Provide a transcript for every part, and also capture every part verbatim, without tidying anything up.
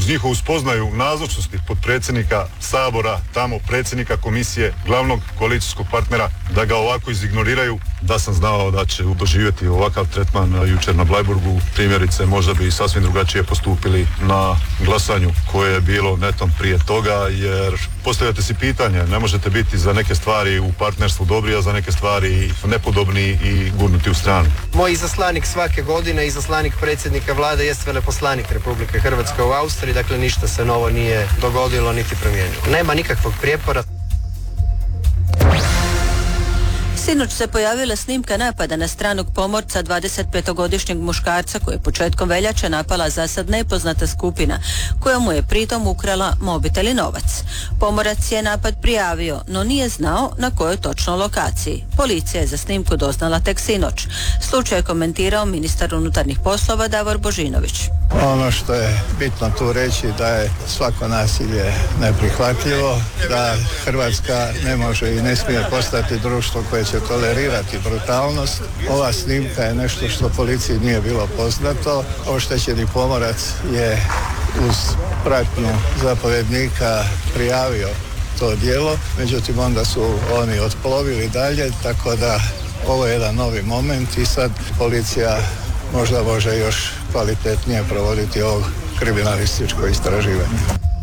njihovu spoznaju nazočnosti potpredsjednika Sabora, tamo predsjednika komisije, glavnog koalicijskog partnera, da ga ovako izignoriraju, da sam znao da će doživjeti ovakav tretman jučer na Bleiburgu. Primjerice, možda bi sasvim drugačije postupili na glasanju koje je bilo netom prije toga, jer postavljate si pitanje, ne možete biti za neke stvari u partnerstvu dobri, a za neke stvari nepodobni i gurnuti u stranu. Moj izaslanik svake godine, izaslanik predsjednika vlade, jest veleposlanik Republike Hrvatske u Austriji, dakle ništa se novo nije dogodilo niti promijenilo. Nema nikakvog prijepora. Sinoć se pojavila snimka napada na stranog pomorca, dvadesetpetogodišnjeg muškarca koji je početkom veljače napala zasad nepoznata skupina koja mu je pritom ukrala mobitel i novac. Pomorac je napad prijavio, no nije znao na kojoj točno lokaciji. Policija je za snimku doznala tek sinoć. Slučaj je komentirao ministar unutarnjih poslova Davor Božinović. Ono što je bitno tu reći da je svako nasilje neprihvatljivo, da Hrvatska ne može i ne smije postati društvo koje će tolerirati brutalnost. Ova snimka je nešto što policiji nije bilo poznato. Oštećeni pomorac je uz pratnju zapovjednika prijavio to djelo, međutim onda su oni otplovili dalje, tako da ovo je jedan novi moment i sad policija možda može još kvalitetnije provoditi ovo kriminalističko istraživanje.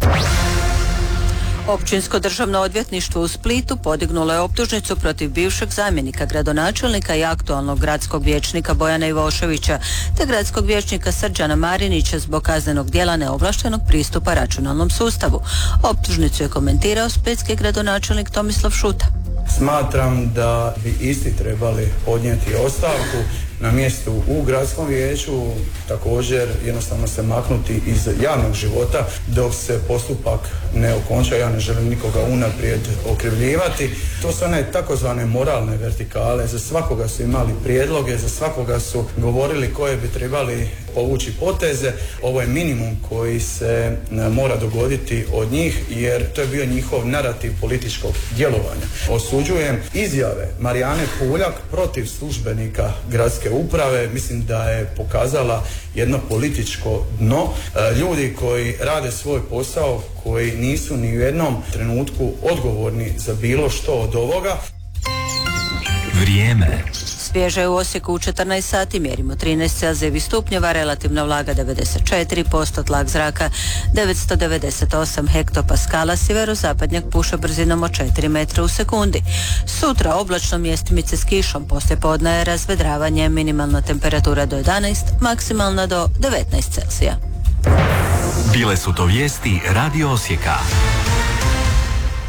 Općinsko državno odvjetništvo u Splitu podignulo je optužnicu protiv bivšeg zamjenika gradonačelnika i aktualnog gradskog vijećnika Bojana Ivoševića te gradskog vijećnika Srđana Marinića zbog kaznenog djela neovlaštenog pristupa računalnom sustavu. Optužnicu je komentirao splitski gradonačelnik Tomislav Šuta. Smatram da bi isti trebali podnijeti ostavku na mjestu u gradskom vijeću, također jednostavno se maknuti iz javnog života dok se postupak ne okonča. Ja ne želim nikoga unaprijed okrivljivati. To su one takozvane moralne vertikale. Za svakoga su imali prijedloge, za svakoga su govorili koje bi trebali povući poteze. Ovo je minimum koji se mora dogoditi od njih, jer to je bio njihov narativ političkog djelovanja. Osuđujem izjave Marijane Puljak protiv službenika gradske uprave. Mislim da je pokazala jedno političko dno. Ljudi koji rade svoj posao, koji nisu ni u jednom trenutku odgovorni za bilo što od ovoga. Vrijeme. Svježe je u Osijeku u četrnaest sati, mjerimo trinaest celzijevih stupnjeva, relativna vlaga devedeset četiri posto, tlak zraka devetsto devedeset osam hektopaskala, sjeverozapadnjak puše brzinom od četiri metra u sekundi. Sutra oblačno, mjestimice s kišom, poslije podne je razvedravanje, minimalna temperatura do jedanaest, maksimalna do devetnaest celzija. Bile su to vijesti Radio Osijeka.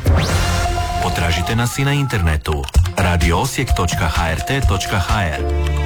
Potražite nas i na internetu radio osijek točka h r t točka h r.